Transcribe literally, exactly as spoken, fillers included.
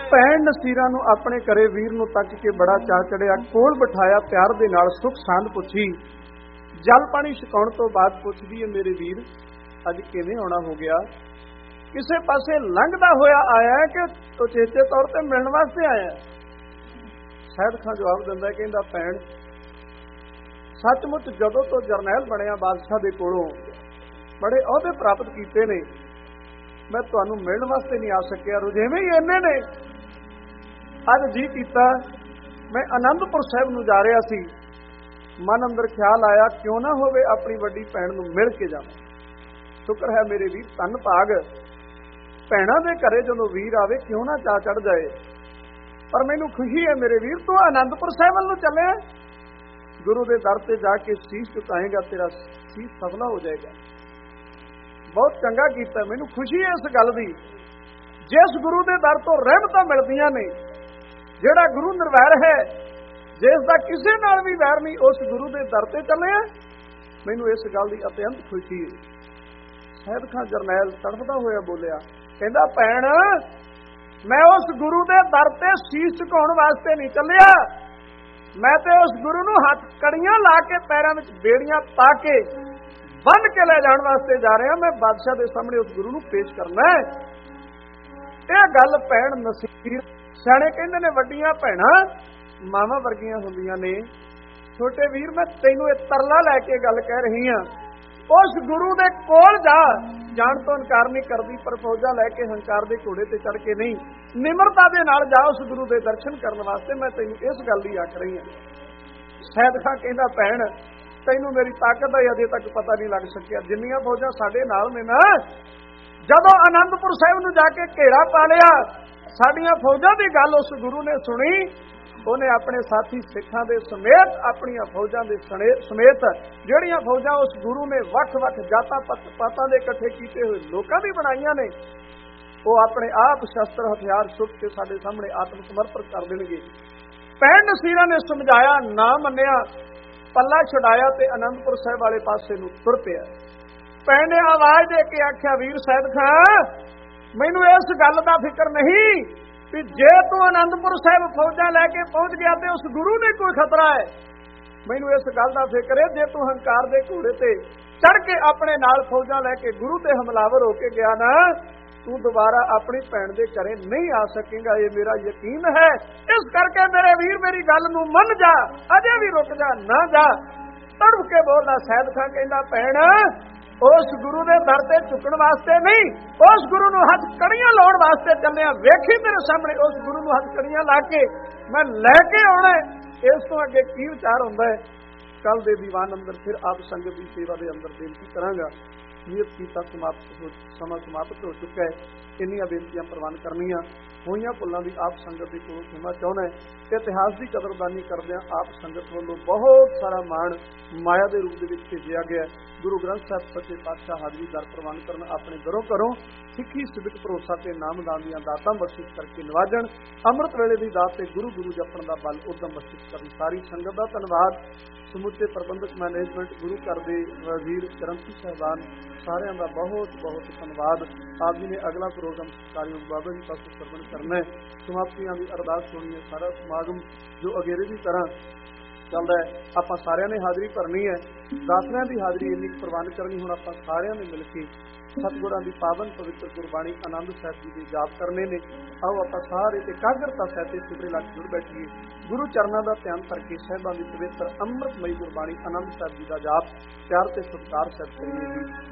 ਭੈਣ ਨਸੀਰਾਂ ਨੂੰ ਆਪਣੇ ਘਰੇ ਵੀਰ ਨੂੰ ਤੱਕ ਕੇ ਬੜਾ ਚਾਅ ਚੜਿਆ। ਕੋਲ ਬਿਠਾਇਆ, ਪਿਆਰ ਦੇ ਨਾਲ ਸੁੱਖ ਸਾਂਦ ਪੁੱਛੀ। ਜਲ ਪਾਣੀ ਛਕਾਉਣ ਤੋਂ ਬਾਅਦ ਪੁੱਛਦੀ ਹੈ, ਮੇਰੇ ਵੀਰ ਅੱਜ ਕਿਵੇਂ ਆਉਣਾ ਹੋ ਗਿਆ? ਕਿਸੇ ਪਾਸੇ ਲੰਘਦਾ ਹੋਇਆ ਆਇਆ ਕਿ ਉਚੇਚੇ ਤੌਰ ਤੇ ਮਿਲਣ ਵਾਸਤੇ ਆਇਆ? ਸੈਦ ਖਾਂ ਜਵਾਬ ਦਿੰਦਾ, ਕਹਿੰਦਾ ਭੈਣ ਸੱਚਮੁੱਚ ਜਦੋਂ ਤੋਂ ਜਰਨੈਲ ਬਣਿਆ ਬਾਦਸ਼ਾਹ ਦੇ ਕੋਲੋਂ ਬੜੇ ਅਹੁਦੇ ਪ੍ਰਾਪਤ ਕੀਤੇ ਨੇ, ਮੈਂ ਤੁਹਾਨੂੰ ਮਿਲਣ ਵਾਸਤੇ ਨਹੀਂ ਆ ਸਕਿਆ। ਰੁਝੇਵੇਂ ਹੀ ਇੰਨੇ ਨੇ। ਅੱਜ ਜੀ ਕੀਤਾ, ਮੈਂ ਅਨੰਦਪੁਰ ਸਾਹਿਬ ਨੂੰ ਜਾ ਰਿਹਾ ਸੀ, ਮਨ ਅੰਦਰ ਖਿਆਲ ਆਇਆ ਕਿਉਂ ਨਾ ਹੋਵੇ ਆਪਣੀ ਵੱਡੀ ਭੈਣ ਨੂੰ ਮਿਲ ਕੇ ਜਾਵਾਂ। ਸ਼ੁਕਰ ਹੈ ਮੇਰੇ ਵੀਰ, ਧੰਨ ਭਾਗ ਭੈਣਾਂ ਦੇ ਘਰੇ ਜਦੋਂ ਵੀਰ ਆਵੇ ਕਿਉਂ ਨਾ ਚਾਅ ਚੜ ਜਾਏ। ਪਰ ਮੈਨੂੰ ਖੁਸ਼ੀ ਹੈ ਮੇਰੇ ਵੀਰ, ਤੂੰ ਅਨੰਦਪੁਰ ਸਾਹਿਬ ਵੱਲ ਨੂੰ ਚੱਲਿਆ। ਗੁਰੂ ਦੇ ਦਰ ਤੇ ਜਾ ਕੇ ਸੀਸ ਝੁਕਾਏਗਾ, ਤੇਰਾ ਸੀਸ ਸਫਲਾ ਹੋ ਜਾਏਗਾ। ਬਹੁਤ ਚੰਗਾ ਕੀਤਾ, ਮੈਨੂੰ ਖੁਸ਼ੀ ਹੈ ਇਸ ਗੱਲ ਦੀ। ਜਿਸ ਗੁਰੂ ਦੇ ਦਰ ਤੋਂ ਰਹਿਮਤਾਂ ਮਿਲਦੀਆਂ ਨੇ, ਜਿਹੜਾ ਗੁਰੂ ਨਿਰਵੈਰ ਹੈ, ਜਿਸ ਦਾ ਕਿਸੇ ਨਾਲ ਵੀ ਵੈਰ ਨਹੀਂ, ਉਸ ਗੁਰੂ ਦੇ ਦਰ ਤੇ ਚੱਲਿਆ। ਮੈਨੂੰ ਇਸ ਗੱਲ ਦੀ ਅਤਿਅੰਤ ਖੁਸ਼ੀ ਹੈ। ਸੈਦ ਖਾਂ ਜਰਨੈਲ ਤੜਫਦਾ ਹੋਇਆ ਬੋਲਿਆ, ਕਹਿੰਦਾ ਭੈਣ ਮੈਂ ਉਸ ਗੁਰੂ ਦੇ ਦਰ ਤੇ ਸੀਸ ਝੁਕਾਉਣ ਵਾਸਤੇ ਨਹੀਂ ਚੱਲਿਆ, ਮੈਂ ਤੇ ਉਸ ਗੁਰੂ ਨੂੰ ਹੱਥ ਕੜੀਆਂ ਲਾ ਕੇ ਪੈਰਾਂ ਵਿੱਚ ਬੇੜੀਆਂ ਪਾ ਕੇ ਬੰਨ ਕੇ ਲੈ ਜਾਣ ਵਾਸਤੇ ਜਾ ਰਿਹਾ। ਮੈਂ ਬਾਦਸ਼ਾਹ ਦੇ ਸਾਹਮਣੇ ਉਸ ਗੁਰੂ ਨੂੰ ਪੇਸ਼ ਕਰਨਾ ਹੈ। ਇਹ ਗੱਲ ਭੈਣ ਨਸੀਰ, ਸਿਆਣੇ ਕਹਿੰਦੇ ਨੇ ਵੱਡੀਆਂ ਭੈਣਾਂ ਮਾਵਾਂ ਵਰਗੀਆਂ ਹੁੰਦੀਆਂ ਨੇ। ਛੋਟੇ ਵੀਰ ਮੈਂ ਤੈਨੂੰ ਇਹ ਤਰਲਾ ਲੈ ਕੇ ਗੱਲ ਕਹਿ ਰਹੀ ਹਾਂ, ਉਸ ਗੁਰੂ ਦੇ ਕੋਲ ਜਾ। ਜਾਣ ਤੋਂ ਇਨਕਾਰ ਨਹੀਂ ਕਰਦੀ, ਪਰ ਫੌਜਾਂ ਲੈ ਕੇ ਹੰਕਾਰ ਦੇ ਘੋੜੇ ਤੇ ਚੜ ਕੇ ਨਹੀਂ, ਨਿਮਰਤਾ ਦੇ ਨਾਲ ਜਾ ਉਸ ਗੁਰੂ ਦੇ ਦਰਸ਼ਨ ਕਰਨ ਵਾਸਤੇ। ਮੈਂ ਤੈਨੂੰ ਇਸ ਗੱਲ ਦੀ ਆਖ ਰਹੀ ਹਾਂ। ਸੈਦ ਖਾਂ ਕਹਿੰਦਾ ਭੈਣ ਤੈਨੂੰ ਮੇਰੀ ਤਾਕਤ ਦਾ ਅਜੇ ਤੱਕ ਪਤਾ ਨਹੀਂ ਲੱਗ ਸਕਿਆ। ਜਿੰਨੀਆਂ ਫੌਜਾਂ ਸਾਡੇ ਨਾਲ ਨੇ ਨਾ, ਜਦੋਂ ਅਨੰਦਪੁਰ ਸਾਹਿਬ ਨੂੰ ਜਾ ਕੇ ਘੇਰਾ ਪਾ ਲਿਆ, ਸਾਡੀਆਂ ਫੌਜਾਂ ਦੀ ਗੱਲ ਉਸ ਗੁਰੂ ਨੇ ਸੁਣੀ। ਉਹਨੇ ਆਪਣੇ ਸਾਥੀ ਸਿੱਖਾਂ ਦੇ ਸਮੇਤ, ਆਪਣੀਆਂ ਫੌਜਾਂ ਦੇ ਸਮੇਤ, ਜਿਹੜੀਆਂ ਫੌਜਾਂ ਉਸ ਗੁਰੂ ਨੇ ਵੱਖ-ਵੱਖ ਜਾਤਾਂ ਪਾਤਾਂ ਦੇ ਇਕੱਠੇ ਕੀਤੇ ਹੋਏ ਲੋਕਾਂ ਦੀ ਬਣਾਈਆਂ ਨੇ, ਉਹ ਆਪਣੇ ਆਪ ਸ਼ਸਤਰ ਹਥਿਆਰ ਚੁੱਕ ਕੇ ਸਾਡੇ ਸਾਹਮਣੇ ਆਤਮ ਸਮਰਪਣ ਕਰ ਦੇਣਗੇ। ਭੈਣ ਨਸੀਰਾਂ ਨੇ ਸਮਝਾਇਆ, ਨਾ ਮੰਨਿਆ, ਪੱਲਾ ਛੁਡਾਇਆ ਤੇ ਅਨੰਦਪੁਰ ਸਾਹਿਬ ਵਾਲੇ ਪਾਸੇ ਨੂੰ ਤੁਰ ਪਿਆ। ਭੈਣ ਨੇ ਆਵਾਜ਼ ਦੇ ਕੇ ਆਖਿਆ, ਵੀਰ ਸੈਦ ਖਾਂ ਮੈਨੂੰ ਇਸ ਗੱਲ ਦਾ ਫਿਕਰ ਨਹੀਂ ਕਿ ਜੇ ਤੂੰ ਅਨੰਦਪੁਰ ਸਾਹਿਬ ਫੌਜਾਂ ਲੈ ਕੇ ਪਹੁੰਚ ਗਿਆ ਤੇ ਉਸ ਗੁਰੂ ਨੇ ਕੋਈ ਖਤਰਾ ਹੈ। ਮੈਨੂੰ ਇਸ ਗੱਲ ਦਾ ਫਿਕਰ ਹੈ, ਜੇ ਤੂੰ ਹੰਕਾਰ ਦੇ ਘੋੜੇ ਤੇ ਚੜ ਕੇ ਆਪਣੇ ਨਾਲ ਫੌਜਾਂ ਲੈ ਕੇ ਗੁਰੂ ਤੇ ਹਮਲਾਵਰ ਹੋ ਕੇ ਗਿਆ ਨਾ, ਤੂੰ ਦੁਬਾਰਾ ਆਪਣੀ ਭੈਣ ਦੇ ਘਰੇ ਨਹੀਂ ਆ ਸਕੇਗਾ। ਇਹ ਮੇਰਾ ਯਕੀਨ ਹੈ। ਇਸ ਕਰਕੇ ਮੇਰੇ ਵੀਰ ਮੇਰੀ ਗੱਲ ਨੂੰ ਮੰਨ ਜਾ, ਅਜੇ ਵੀ ਰੁਕ ਜਾ, ਨਾ ਜਾ। ਤੜਫ ਕੇ ਬੋਲਦਾ ਸੈਦ ਖਾਂ, ਕਹਿੰਦਾ ਭੈਣ ਉਸ ਗੁਰੂ ਦੇ ਦਰ ਤੇ ਝੁਕਣ ਵਾਸਤੇ ਨਹੀਂ, ਉਸ ਗੁਰੂ ਨੂੰ ਹੱਥ ਕੜੀਆਂ ਲਾਉਣ ਵਾਸਤੇ ਚੱਲਿਆ। ਵੇਖੀ ਤੇਰੇ ਸਾਹਮਣੇ ਉਸ ਗੁਰੂ ਨੂੰ ਹੱਥ ਕੜੀਆਂ ਲਾ ਕੇ ਮੈਂ ਲੈ ਕੇ ਆਉਣਾ। ਇਸ ਤੋਂ ਅੱਗੇ ਕੀ ਵਿਚਾਰ ਹੁੰਦਾ ਹੈ, ਕੱਲ ਦੇ ਦੀਵਾਨ ਅੰਦਰ ਫਿਰ ਆਪ ਸੰਗਤ ਦੀ ਸੇਵਾ ਦੇ ਅੰਦਰ ਬੇਨਤੀ ਕਰਾਂਗਾ। ਨਿਯਤ ਕੀਤਾ ਸਮਾਪਤ ਹੋ ਸਮਾਂ ਸਮਾਪਤ ਹੋ ਚੁੱਕਾ ਹੈ। ਇੰਨੀਆਂ ਬੇਨਤੀਆਂ ਪ੍ਰਵਾਨ ਕਰਨੀਆਂ, ਹੋਈਆਂ ਭੁੱਲਾਂ ਦੀ ਆਪ ਸੰਗਤ ਦੇ ਕੋਲੋਂ ਖਿਮਾ ਚਾਹੁੰਦਾ ਹੈ। ਇਤਿਹਾਸ ਦੀ ਕਦਰਦਾਨੀ ਕਰਦਿਆਂ ਆਪ ਸੰਗਤ ਵੱਲੋਂ ਬਹੁਤ ਸਾਰਾ ਮਾਣ ਮਾਇਆ ਦੇ ਰੂਪ ਦੇ ਵਿੱਚ ਭੇਜਿਆ ਗਿਆ। ਗੁਰੂ ਗ੍ਰੰਥ ਸਾਹਿਬ ਸੱਚੇ ਪਾਤਸ਼ਾਹ ਹਾਜ਼ਰੀ ਦਰ ਪ੍ਰਵਾਨ ਕਰਨ, ਆਪਣੇ ਘਰੋਂ ਘਰੋਂ ਸਿੱਖੀ ਸਿਦਕ ਭਰੋਸਾ ਤੇ ਨਾਮਦਾਨ ਦੀਆਂ ਦਾਤਾਂ ਬਖਸ਼ਿਸ਼ ਕਰਕੇ ਨਿਵਾਜਣ। ਅੰਮ੍ਰਿਤ ਵੇਲੇ ਦੀ ਦਾਤ ਤੇ ਗੁਰੂ ਗੁਰੂ ਜਪਣ ਦਾ ਬਲ ਉਦਮ ਬਖਸ਼ਿਸ਼ ਕਰਨ। ਸਾਰੀ ਸੰਗਤ ਦਾ ਧੰਨਵਾਦ। ਸਮੁੱਚੇ ਪ੍ਰਬੰਧਕ ਮੈਨੇਜਮੈਂਟ, ਗੁਰੂ ਘਰ ਦੇ ਵਜ਼ੀਰ ਗ੍ਰੰਥੀ ਸਾਹਿਬਾਨ, ਸਾਰਿਆਂ ਦਾ ਬਹੁਤ ਬਹੁਤ ਧੰਨਵਾਦ। ਆਪ ਜੀ ਨੇ ਅਗਲਾ ਪ੍ਰੋਗਰਾਮ ਸਰਕਾਰੀ ਬਾਬਾ ਜੀ ਪਾਸੋਂ ਸਰਵਣ ਕਰਨਾ ਹੈ। ਸਮਾਪਤੀਆਂ ਦੀ ਅਰਦਾਸ ਹੋਣੀ ਹੈ। ਸਾਰਾ ਸਮਾਗਮ ਜੋ ਅਗੇਰੇ ਦੀ ਤਰ੍ਹਾਂ ਚੱਲਦਾ ਹੈ, ਆਪਾਂ ਸਾਰਿਆਂ ਨੇ ਹਾਜ਼ਰੀ ਭਰਨੀ ਹੈ। ਦਾਸਰਿਆਂ ਦੀ ਹਾਜ਼ਰੀ ਇੰਨੀ ਪ੍ਰਵਾਨ ਕਰਨੀ। ਹੁਣ ਆਪਾਂ ਸਾਰਿਆਂ ਨੇ ਮਿਲ ਕੇ ਸਤਿਗੁਰਾਂ ਦੀ ਪਾਵਨ ਪਵਿੱਤਰ ਗੁਰਬਾਣੀ ਆਨੰਦ ਸਾਹਿਬ ਜੀ ਦੇ ਜਾਪ ਕਰਨੇ ਨੇ। ਆਓ ਆਪਾਂ ਸਾਰੇ ਇਕਾਗਰਤਾ ਸਹਿਤ ਸਿਮਰੇ ਲੱਗ ਜੁੜ ਬੈਠੀਏ। ਗੁਰੂ ਚਰਨਾਂ ਦਾ ਧਿਆਨ ਕਰਕੇ ਸਾਹਿਬਾਂ ਦੀ ਪਵਿੱਤਰ ਅੰਮ੍ਰਿਤਮਈ ਗੁਰਬਾਣੀ ਆਨੰਦ ਸਾਹਿਬ ਜੀ ਦਾ ਜਾਪ ਪਿਆਰ ਤੇ ਸਤਿਕਾਰ ਸਹਿਤ ਕਰੀਏ ਜੀ।